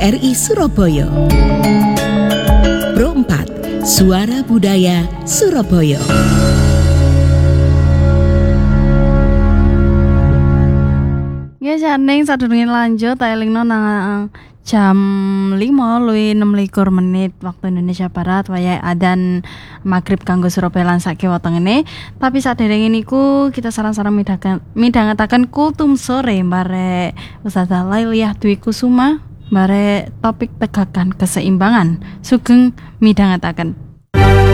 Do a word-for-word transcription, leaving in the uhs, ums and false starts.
R I Surabaya. Pro empat, Suara Budaya Surabaya. Ya janing sadurunge lanjut tak elingno nang jam lima luwih enam likur menit waktu Indonesia Barat wayahe adzan maghrib kanggo Surabaya lan sak kiwa tengene. Tapi saderenge niku kita sareng-sareng midhangaken midhangetaken kultum sore bare Ustazah Lailiyah Dwi Kusuma bare topik tegakan keseimbangan. Sugeng midhangetaken.